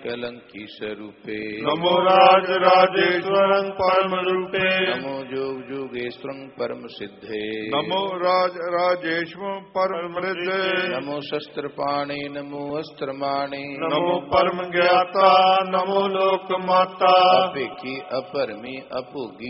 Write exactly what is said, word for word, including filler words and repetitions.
कलंकी स्वरूपे नमो राज राजेश्वरं परम रूपे नमो जोग जोगेश्वरं परम सिद्धे नमो राज राजेश्वरं परम रिद्धे नमो शस्त्र पाणे नमो अस्त्र माणे नमो परम ज्ञाता नमो लोक माता अपेखी अपरमी अपोगी